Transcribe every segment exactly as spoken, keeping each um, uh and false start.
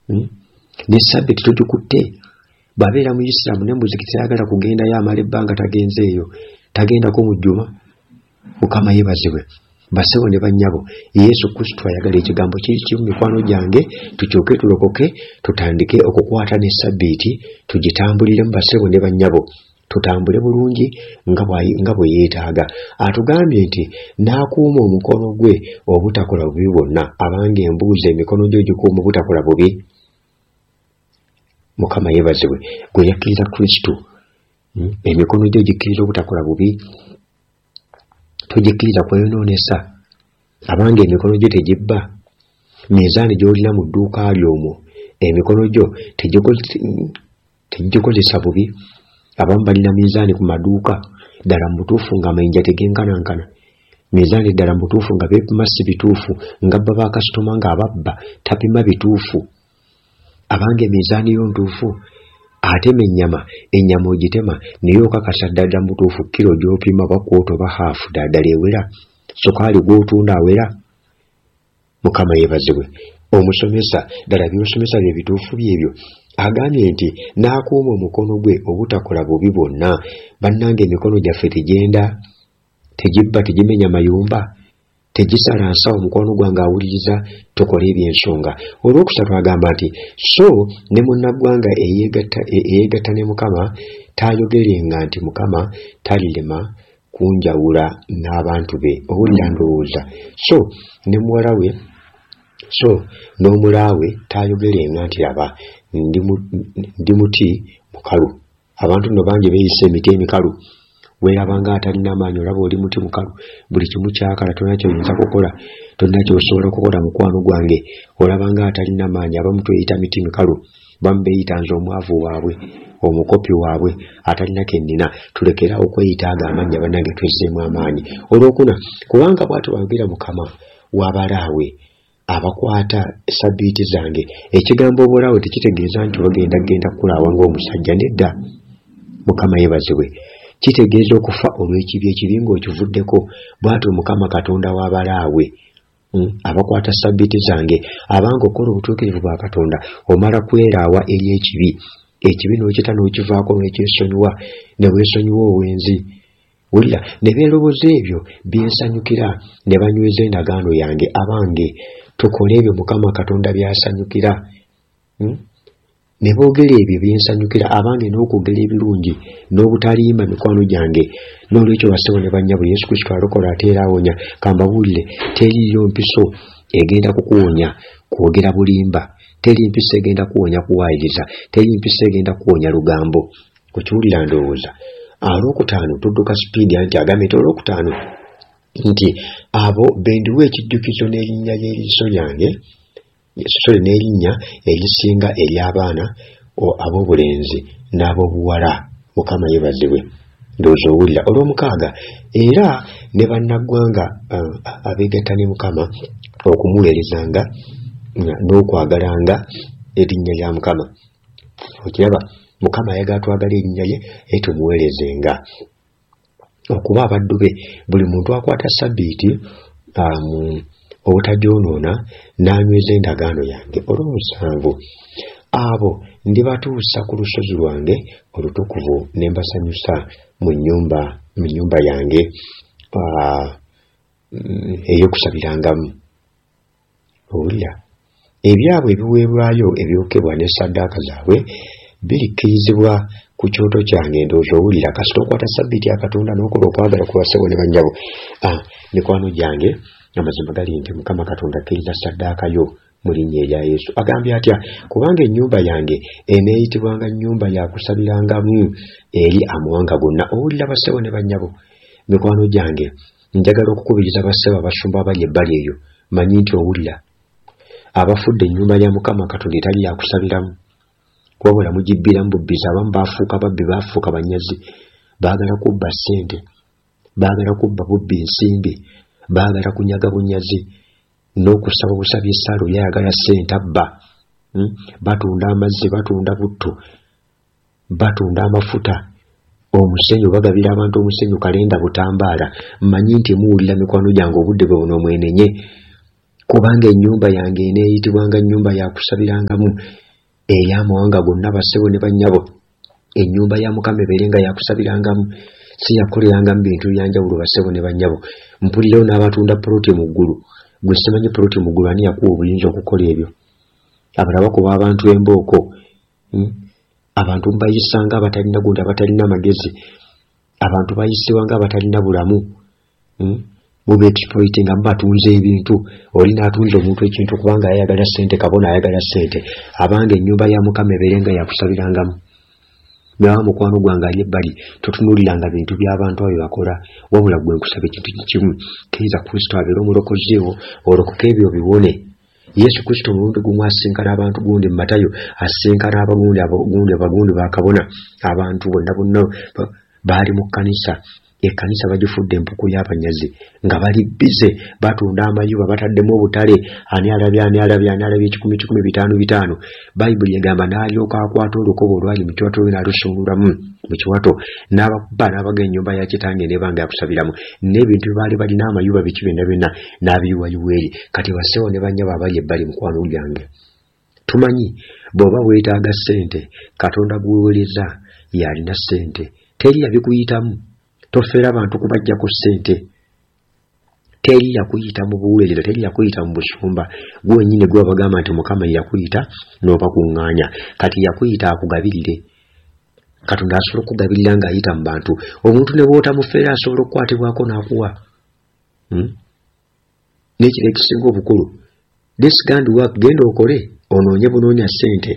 hmm? ne Sabiti tugikutte. Bw'abeera mu Isiramu ne muzikiti ayagala kugenda yamala ebbanga tagenzeeyo, tagendako mu jjuma. Mukama yeebazibwe. Bassebo ne bannyabo, Yesu Kristo ayagala ekigambo kiri kimu mikwano gyange, tukyuke tulokoke, tutandike okukwata ne Sabbiiti, tugitambuliremu bassebo ne bannyabo. Tutambule bulungi nga bwe yeetaaga. Atugambye nti n'akuuma omukono gwe obutakola bubi bwonna. Abange embuuza, emikono gyo gikuuma obutakola bubi? Mukama yeebazibwe. Gwe yakkiriza Kristo, hmm? emikono gyo gikkiriza obutakola bubi? Togikkiriza kweyonoonesa? Abange emikono gyo tegibba? Mizaani gy'olina mu dduuka ly'omwo, emikono gyo tegikozesa bubi? Abamu balina mizaani ku maduuka, ddala mu butuufu nga mayinja tegenkanankana. Mizaani ddala mu butuufu nga beepima si bituufu, nga bba bakasitoma ng'ababba tapima bituufu. Abange mizaani yo ntuufu? Atema ennyama, ennyama ogitema naye okakasa ddala mu butuufu kiro gy'opima bakwota oba haafu ddala ewera, sukaali gw'otunda awera? Mukama yeebazibwe. Omusomesa ddala by'osomesa bye bituufu byebyo? Agambye nti n'akuuma omukono gwe obutakola bubi bwonna. Bannange emikono gyaffe tegenda, tegibba, tegimenya mayumba, tegisala nsawo omukono gwange awuliriza, tukola ebyensonga. Olwokusatu agamba nti so ne munnaggwanga eyeegatta ne Mukama taayogerenga nti Mukama talirema kunjawula n'abantu be. Owulira ndowooza. So ne muwala we, so n'omulaawe taayogerenga nti aba ndi muti mukalu. Abantu nno bangi beeyisa emiti emikalu. Weerabanga atalina amaanyi olaba oli muti mukalu. Buli kimu kyakala, tolina kyoyinza kukola, tolina kyosobola kukola mukwano gwange. Olabanga atalina maanyi. Abamu tweyita miti mikalu, bamu beeyita nze omwavu waabwe, omukopi waabwe, atalina kennina. Tulekerawo okweyitaaga amannya bannange, twezzeemu amaanyi. Olwokuna, kubanga bw'ati bw'ayogera Mukama w'abalaawe abakwata Sabbiiti zange. Ekigambo obalaawe tekitegeeza nti bagenda genda kulaawa ng'omusajja, nedda. Mukama yeebazibwe. Kitegeeza okufa olw'ekibi, ekibi ng'okivuddeko. Bw'atyo Mukama Katonda w'abalaawe hmm? abakwata Sabbiiti zange, abanga okola obutuukirivu bwa Katonda, omala kweraawa eri ekibi. Ekibi n'okita n'okivaako n'ekyesonyiwa, ne weesonyiwa owenzi. Wulira, ne beeroboza ebyo byensanyukira, ne banyweza endagaano yange. Abange tukole ebyo Mukama Katonda byasanyukira, hmm? ne boogera ebyo byensanyukira. Abange n'okwogera ebirungi n'obutaliima mikwano gyange. N'olwekyo bassebo ne bannyabo, Yesu Kristo alokola ate era awonya. Kambabuulire, teriiyo mpiso egenda kukuwonya kwogera bulimba, teri mpiso egenda kuwonya kuwaayiriza, teri mpiso egenda kuwonya lugambo. Okiwulira ndowooza. Olwokutaano tudduka sipiidi anti agambye nti olwokutaano nti abo bendiwa ekijjukizo n'erinnya ly'eriiso lyange, sole n'erinnya erisinga ery'abaana ab'obulenzi n'ab'obuwala. Mukama yeebazibwe. Ndowooza owulira. Olw'omukaaga, era ne bannaggwanga uh, abeegatta ne Mukama okumuweerezanga n'okwagalanga erinnya lya Mukama. Okiraba, Mukama ayagala twagala erinnya lye era tumuweerezenga. Okuba abaddu be, buli muntu akwata Sabbiiti um, obutajoonoona n'anyweza endagaano yange. Olw'omusanvu, abo ndibatuusa ku lusozi lwange olutukuvu ne mbasanyusa mu nnyumba mu nnyumba yange uh, ey'okusabirangamu. Owulira, ebyabwe ebiweebwayo ebyokebwa ne ssaddaaka zaabwe birikkirizibwa ku kyoto kyange. Ndowooza owulira. Kasita okwata Sabbiiti ya Katonda n'okola okwagala ku bassebo ne bannyabo. Ah, mikwano gyange, amazima gali nti Mukama Katonda akkiriza ssaddaaka yo mu linnya erya Yesu. Agambye atya? Kubanga ennyumba yange eneeyitibwanga nnyumba ya kusabirangamu eri amawanga gonna. Owulira bassebo ne bannyabo, mikwano gyange, njagala okukubiriza bassebo abasumba abali ebbali eyo, manyi nti owulira, abafudde ennyumba ya Mukama Katonda etali ya kusabiramu, wabula mugibbiramu bubbizi. Abamu baafuuka babbi, baafuuka banyazi, baagala kubba ssente, baagala kubba bubbi nsimbi, baagala kunyaga bunyazi n'okusaba obusabi essalo yayagala ssente abba. hmm? Batunda amazzi, batunda butto, batunda amafuta, omusenyu, bagabira abantu omusenyu kalenda butambaala. Mmanyi nti muwulira mikwano gyange obudde bwe buno mwenenye. kubanga ennyumba yange eneeyitibwanga nnyumba ya kusabirangamu ey'amawanga gonna bassebo ne bannyabo. Ennyumba ya Mukama ebeerenga ya kusabirangamu, si yakolerangamu bintu byanjawulo bassebo ne bannyabo. Mpulirawo n'abatunda poloti mu ggulu. Gwe simanyi poloti mu ggulu ani yakuwa obuyinza okukola ebyo? Abalaba kuba abantu embooko. Hmm? Abantu bayisanga abatalina gundi abatalina magezi. Abantu bayisibwanga abatalina bulamu. Hmm? Mube exploiting nga batunze ebintu. Oli n'atunze omuntu ekintu kubanga ayagala ssente, kabona ayagala ssente. Abange ennyumba ya Mukama ebeerenga ya kusabirangamu. Nawa mukwano gwange ali ebbali totunuuliranga bintu by'abantu abo bakola, wabula gwe nkusaba ekintu kimu, kkiriza Kristo abeere omulokozi wo, olokoke ebyo biwone. Yesu Kristo omulundi gumu asinkana abantu gundi mu Matayo, asinkana abagundi abagundi abagundi bakabona. Abantu bonna bonna baali mu kkanisa. Ekkanisa bagifudde empuku y'abanyazi nga bali bize batunda amayuba bataddemu obutale, ani alabya ani alabya ani alabya ekikumi kikumi bitaano bitaano. Bayibuli egamba n'alyoka akwata olukoba olwali mu kiwato we n'alusungulamu mu kiwato n'abakuba n'abaga ennyumba ya kitange n'ebanga yakusabiramu n'ebintu baali balina amayuba biki byonna byonna n'abiyiwayuwa eri. Kati basewo ne bannyabo abali ebbali mukwano gwange, tumanyi bw'oba weetaaga ssente, Katonda gweweereza yalina ssente, teri yabikuyitamu. Tofera abantu kubajjako ssente. Teri yakuyita mu buweereza, teri yakuyita mu busumba. Gwe nnyini gwe bagamba nti Mukama yakuyita n'oba kuŋŋaanya. Kati yakuyita akugabirire. Katonda asobola okugabirira ng'ayita mu bantu. Omuntu ne bw'otamufeera asobola okukwatibwako n'akuwa. Hmm? N'ekiro ekisinga obukulu, this kind work genda okole onoonye bunoonya ssente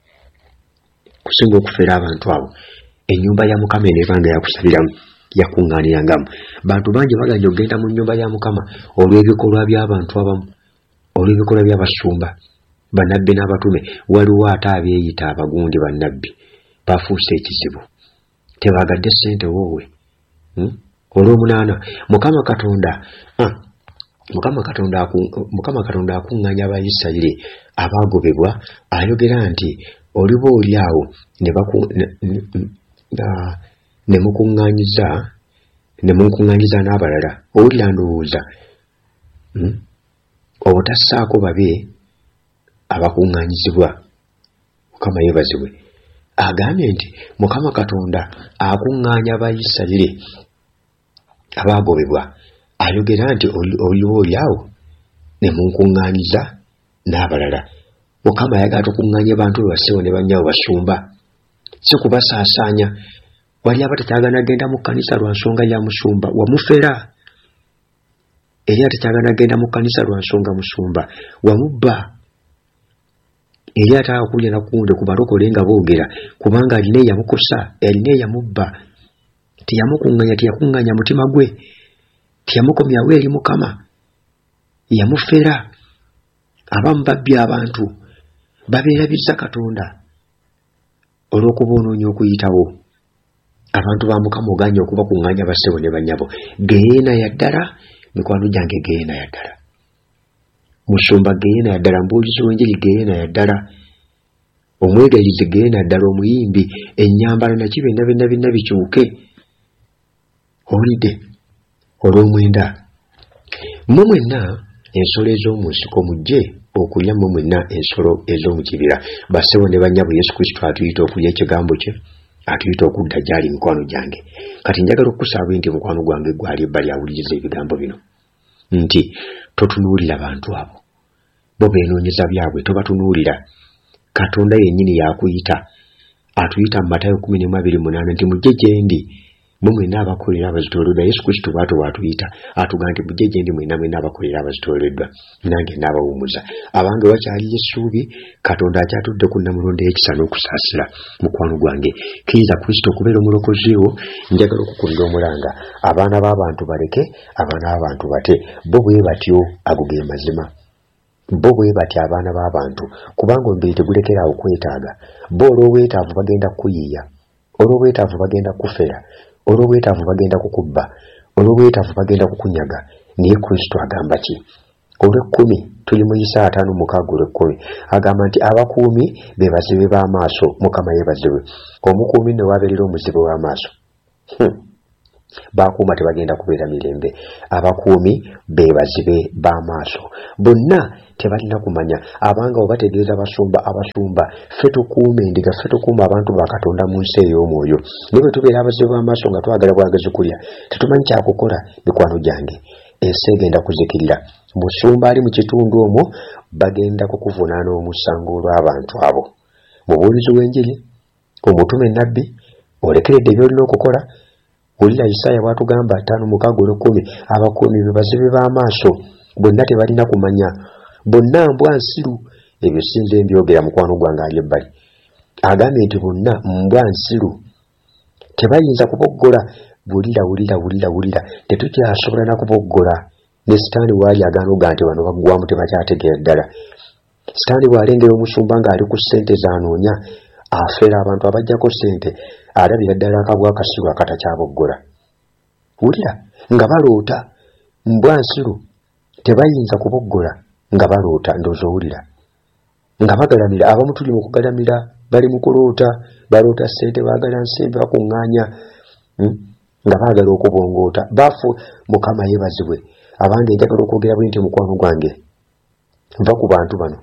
kusinga okufeera abantu abo. Ennyumba ya Mukama eneebanga yakusabiramu, yakuŋŋaanirangamu. Bantu bangi baganya okgenda mu nnyumba ya Mukama olw'ebikolwa by'abantu abamu, olw'ebikolwa by'abasumba, bannabbi n'abatume. Waliwo ate abeeyita abagundi bannabbi bafuuse ekizibu, tebaagadde ssente wowe. Hmm? Olw'omunaana Mukama Katonda ah, Mukama Katonda aku, Mukama Katonda akuŋŋaanya Abayisirayiri abaagobebwa, ayogera nti oliba oli awo ne baku ne, ne, ne, ne mukuŋŋaanyiza ne mukuŋŋaanyiza n'abalala. Owulira ndowooza hmm? obutassaako babe abakuŋŋaanyizibwa. Mukama yeebazibwe. Agambye nti Mukama Katonda akuŋŋaanya Abayisirayiri abaagobebwa, ayogera nti oliba oli awo ne mukuŋŋaanyiza n'abalala. Mukama ayagala tukuŋŋaanye bantu be basewo ne bannyabo basumba, si kubasaasaanya. Wali abatakyagana genda mu kkanisa lwa nsonga ya musumba, wamufera. Eri atakyagana genda mu kkanisa lwa nsonga musumba, wamubba. Eri ataakulya nakuwunde ku balokole nga boogera kubanga alina eyamukosa, alina eyamubba. Teyamukuŋŋaanya, teyakuŋŋaanya mutima gwe, teyamukomyawo eri Mukama, yamufera. Abamu babbi abantu babeerabizza Katonda olw'okubonoonya okuyitawo. Abantu ba Mukama oganya okubakuŋŋaanya bassebo ne bannyabo. Geyeena ya ddala, mikwano gyange, geyeena ya ddala. Musumba geyeena ya ddala, mubuulizi w'enjiri geyeena ya ddala, omwegalizi geyeena ya ddala, omuyimbi, ennyambala naki byonna byonna byonna bikyuke. Owulidde? Olw'omwenda mmwe mwenna ensolo ez'omu nsiko mujje okulya, mmwe mwenna ensolo ez'omu kibira. Bassebo ne bannyabo, Yesu Kristo atuyita okulya ekigambo kye, atuyita okudda gy'ali mikwano gyange. Kati njagala okukusaba nti mukwano gwange gwali ebbali awuliriza ebigambo bino nti totunuulira bantu abo, bo beenoonyeza byabwe, tobatunuulira. Katonda yennyini yakuyita, atuyita mu Matayo kumi n'emu abiri munaana nti mujje gye ndi mmwe mwenna abakolera abazitooleddwa. Yesu Kristo bw'atyo bw'atuyita, atugaa nti mujje gye ndi mwenna mwenna abakolera abazitooleddwa, nange n'abawummuza. Abange wakyaliyo essuubi, Katonda akyatudde ku Namulondo y'ekisa n'okusaasira. Mukwano gwange, kkiriza Kristo okubeera omulokozi wo. Njagala okukubira omulanga, abaana b'abantu baleke, abaana b'abantu bate. Bo bwe batyo, ago ge mazima. Bo bwe batyo abaana b'abantu, kubanga omubiri tegulekera awo kwetaaga. Bo olw'obwetaavu bagenda kuyiiya, olw'obwetaavu bagenda kufera, olw'obwetaavu bagenda kukubba, olw'obwetaavu bagenda kukunyaga. Naye Kristo agamba ki? Olw'ekkumi, tuli mu Isaaya ataano mukaaga olw'ekkumi, agamba nti abakuumi be bazibe b'amaaso. Mukama yeebazibwe. Omukuumi ne wabeerera omuzibe w'amaaso. Hmm. bakuuma tebagenda kubeera mirembe. Abakuumi beebazibe b'amaaso bonna tebalina kumanya abanga obategeeza abasumba abasumba ffe tukuume endiga ffe tukuuma abantu ba Katonda mu nsi ey'omwoyo. Ne bwe tubeera abazibe b'amaaso nga twagala bwagazi kulya tetumanyi kyakukola. mikwano gyange ensi egenda kuzikirira. Musumba ali mu kitundu omwo bagenda kukuvunaana omusango olw'abantu abo. Mubuulizi w'enjiri, omutume nabbi, olekeredde by'olina okukola. Wulira Isaaya bw'atugamba ttaano mukaaga olw'ekkumi, abakuumi be bazibe b'amaaso bonna tebalina kumanya, bonna mbwa nsiru. Ebyo sinze mbyogera mukwano gwange ali ebbali. Agambye nti bonna mbwa nsiru tebayinza kuboggola. Wulira wulira wulira wulira tetukyasobola na kuboggola. Ne Sitaani waali agaanoga nti bano baggwamu tebakyategeera ddala. Sitaani bw'alengera omusumba ng'ali ku ssente z'anoonya afeera abantu abajjako ssente alabira ddala akabwa akasiru akatakyaboggora. Wulira nga baloota mbwa nsiru tebayinza kuboggola nga baloota. Ndowooza owulira nga bagalamira. Abamu tuli mu kugalamira bali mu kuloota, baloota ssente baagala nsembe bakuŋŋaanya hmm? nga baagala okubongoota. Baafu Mukama yeebazibwe. Abange njagala okwogera bwe nti mukwano gwange nva ku bantu bano.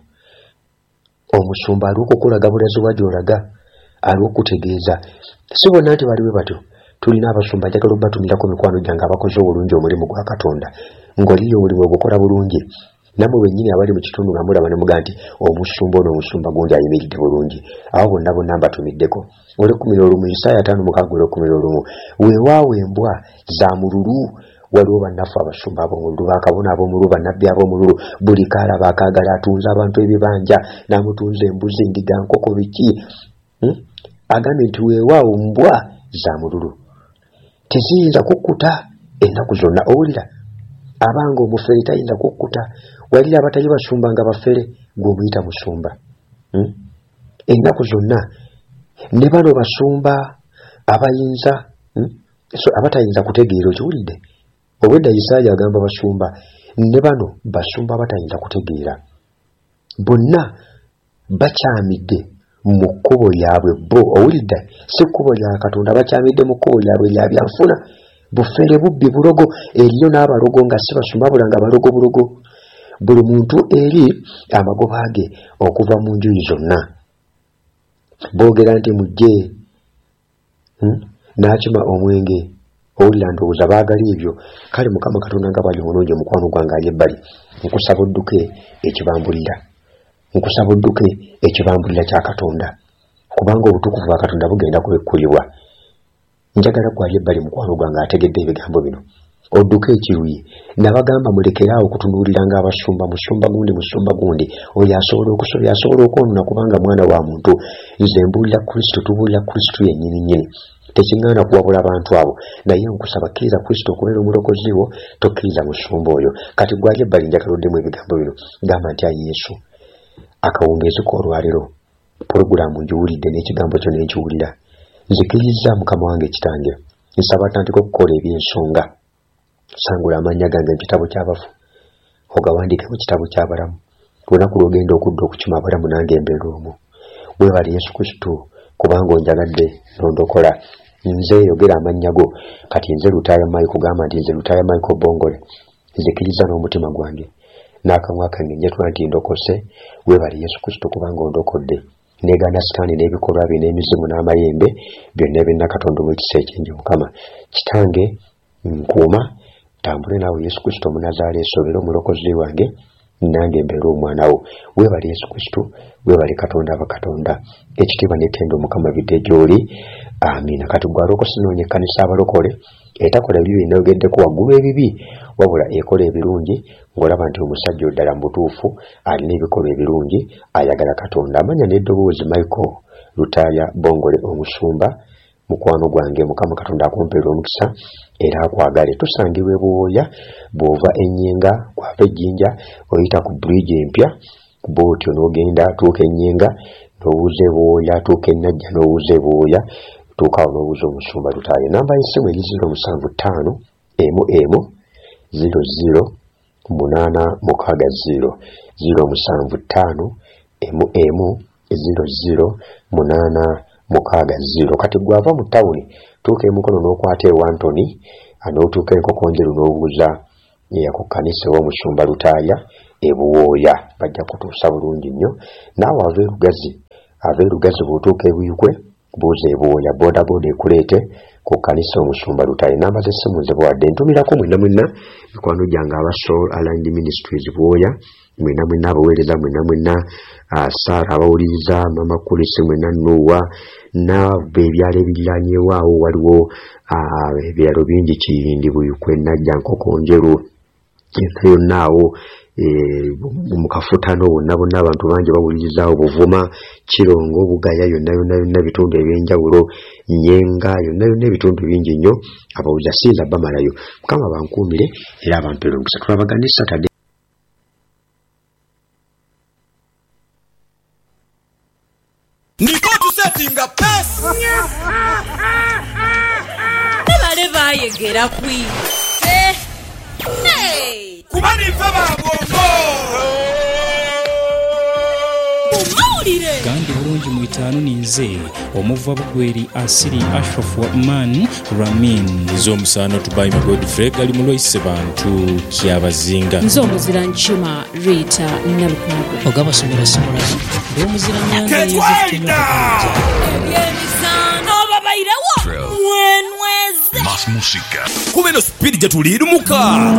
Omusumba ali okukulaga bulazi wa gy'olaga, ali okutegeeza. Si bonna nti baliwe batyo. Tulina abasumba njagala obatumirako mikwano gyange abakoze obulungi omulimu gwa Katonda. Ng'oliyo omulimu ogukola bulungi. Nammwe wennyini abali mu kitundu nga mulaba ne muga nti omusumba ono omusumba gundi ayimiridde bulungi. Awo bonna bonna mbatumiddeko. Olw'ekkumi n'olumu Isaaya ataano mukaaga olw'ekkumi n'olumu. Weewaawo embwa za mululu. Waliwo bannaffe abasumba ab'omululu, bakabona ab'omululu, bannabbi ab'omululu. Buli kaalaba akaagala atunze abantu ebibanja, n'amutunza embuzi, endiga, nkoko, biki. Hmm? Agambye nti weewaawo mbwa za mululu teziyinza kukkuta ennaku zonna. Owulira abanga omufere tayinza kukkuta. Walira abatali basumba nga bafere gw'omuyita musumba hmm? ennaku zonna. Ne bano basumba abayinza hmm? so abatayinza kutegeera. Okiwulidde? Obwedda Isaaya agamba basumba, ne bano basumba batayinza kutegeera. Bonna bakyamidde mu kkubo lyabwe bo. Owulidde? Si kkubo lya Katonda, bakyamidde mu kkubo lyabwe lya byanfuna. Bufere bubbi bulogo. Eriyo n'abalogo nga si basumba bula nga balogo bulogo. Buli muntu eri amagoba ge okuva mu njuyi zonna. Boogera nti mujje hmm? n'akima omwenge. Owulira ndowooza baagala ebyo. Kale Mukama Katonda nga bali mulungi mukwano gwange ali ebbali. Nkusaba odduke ekibambulira. Nkusaba odduke ekibambulira kya Katonda. Kubanga obutukuvu bwa Katonda bugenda kubekkulibwa. Njagala gwali ebbali mukwano gwange ategedde ebigambo bino. Odduke ekiruyi. Nabagamba mulekeraawo okutunuuliranga abasumba, musumba gundi musumba gundi. Oyo asobola okusobola asobola okwonoona kubanga mwana wa muntu. Nze mbuulira Kristo, tubuulira Kristo yennyini nnyini. Tekiŋŋaana kuwabula abantu abo. Naye nkusaba kkiriza Kristo okubeera omulokozi wo, tokkiriza musumba oyo. Kati gwali ebbali njagala oddemu ebigambo bino. Gamba nti ayi Yesu, akawungeezi k'olwaliro pulogulaamu ngiwulidde n'ekigambo kyo ne nkiwulira. Nzikiriza Mukama wange Kitange. Nsaba atandika okukola eby'ensonga. Sangula amannya gange mu kitabo ky'abafu, ogawandiike mu kitabo ky'abalamu. Olunaku lw'ogenda okudda okukima abalamu nange embeera omwo. Weebale Yesu Kristo kubanga onjagadde n'ondokola. Nze yogera amannya go. Kati nze Lutaaya Mike kugamba nti nze Lutaaya Mike Bongole. Nzikiriza n'omutima gwange n'akamwa kange njetula nti ndokose. Weebale Yesu Kristo kubanga ondokodde. Negana Sitaani n'ebikolwa bye n'emizimu n'amayembe byonna ebinna Katonda omw'ekisa ekyenje. Mukama Kitange nkuuma, tambule naawe Yesu Kristo Omunazaaleesi obeere omulokozi wange, nange mbeere omwana wo. Weebale Yesu Kristo, weebale Katonda abakatonda. Ekitiibwa n'ettendo Mukama bidde gy'oli. Amiina. Kati gwe alokose noonya ekkanisa abalokole etakola ebyo byenayogeddeku waggulu ebibi, wabula ekola ebirungi, ng'olaba nti omusajja oddala mu butuufu alina ebikolwa ebirungi, ayagala Katonda. Amanya n'eddoboozi Michael Lutaaya Bongole omusumba. Mukwano gwange Mukama Katonda akumpeera omukisa era akwagale. Tusangibwe Buwooya, bw'ova Enyenga kwava Ejjinja oyita ku bridge empya bw'otyo n'ogenda tuuka Enyenga n'owuza e Buwooya, tuuka e Najja n'owuza e Buwooya, tuuka awo n'owuza omusumba Lutaaya. Namba y'essimu eri ziro musanvu ttaano emu emu ziro ziro munaana mukaaga ziro ziro musanvu ttaano emu emu ziro ziro munaana mukaaga ziro. Kati gwava mu tawuni tuuka emukono n'okwata ewa Antony anootuuka enkoko njeru n'obuuza ku kkanisa w'omusumba Lutaaya ebuwooya bajja kutuusa bulungi nnyo naawe ava erugazi ava erugazi bw'otuuka ebuyukwe buuza ebuwooya booda booda ekuleete ku kkanisa omusumba Lutaaya namba z'essimu nzibuwadde ntumirako mwena mwena mikwano gyange aba Soul Aligned Ministries buwooya mwena mwena abaweereza mwena mwena Saara abawuliriza mama Kulisi mwena Nuwa n'ebyalo ebiriraanyeewaawo waliwo ebyalo bingi Kiyindi Buyukwe Najja Nkoko Njeru yonna awo mu Kafutano bonna bonna abantu bangi bawulirizaawo Buvuma Kirongo Bugaya yonna yonna yonna ebitundu ebyenjawulo Nyenga yonna yonna ebitundu bingi nnyo abawuliza sinza bamalayo Mukama bankuumire era abampeera omukisa tulabagane Saturday Niko tusetinga pesa Ebale bayegera kwi Eh Hey Kubani faba bongo Umawulire Gandi bulungi mu itaano ninze omuva bugweri asiri Ashraf wa Man Ramin Nzo musano tubayi Godfrey gali muloise bantu kyabazinga Nzo muzira nchuma Rita Nalukungu Ogaba somera somera ndo muzira nyanga Ketwaida Yemisano babairawo Mwenweze Más música. Kumeno speed jatuliri muka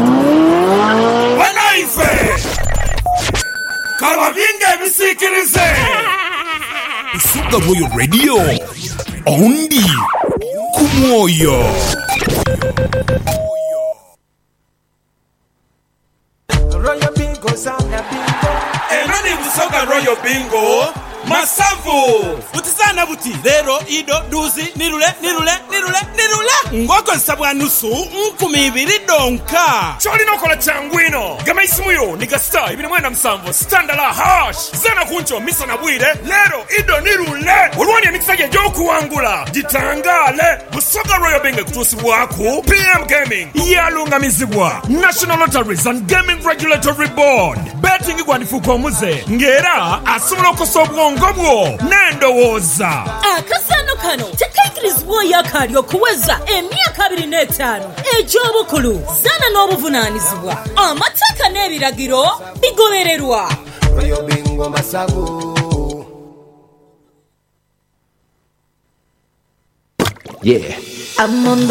Wanaife Kama vinga bisikirize Usuga Royal Radio Ondi Kumoyo Royal Bingo Sana Bingo Enani Usuga Royal Bingo Masavu Utizana buti Lero Ido Duzi Nirule Nirule Nirule Nirule Ngoko nsabwa nusu Nkumi ibiri donka Choli nokola changwino Gama isimuyo Niga star Ibini mwena msamvo Standala hash Zana kuncho Misa na bwire Lero Ido Nirule Uruwani ya mikisaje Joku wangula Jitangale Busoga Royal Bingo Kutusi waku P M Gaming Yalunga mizibwa National Lotteries and Gaming Regulatory Board Betting kwa nifuko muze Ngera Asumlo kosobwa ngobwo nendowoza akasano kano tekaikirizibwa yakali okuweza emyaka abiri n'etaano egy'obukulu zana n'obuvunaanyizibwa amateeka n'ebiragiro bigobererwa Royal Bingo Masavu yeah I'm on the